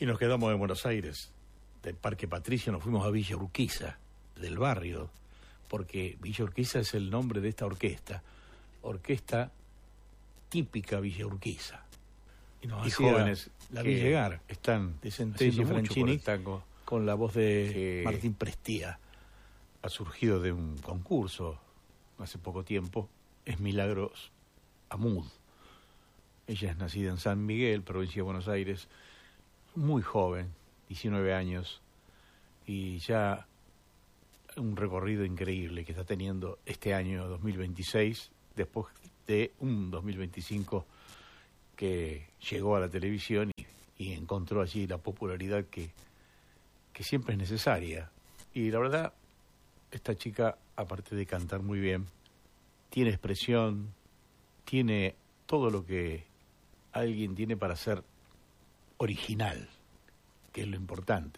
Y nos quedamos en Buenos Aires. Del Parque Patricio nos fuimos a Villa Urquiza, del barrio, porque Villa Urquiza es el nombre de esta orquesta típica Villa Urquiza. Y jóvenes la vi llegar, están de Centelli Franchini, con la voz de Martín Prestía. Ha surgido de un concurso hace poco tiempo, es Milagros Amud. Ella es nacida en San Miguel, provincia de Buenos Aires, muy joven, 19 años, y ya un recorrido increíble que está teniendo este año 2026, después de un 2025 que llegó a la televisión y encontró allí la popularidad que siempre es necesaria. Y la verdad, esta chica, aparte de cantar muy bien, tiene expresión, tiene todo lo que alguien tiene para ser original, que es lo importante.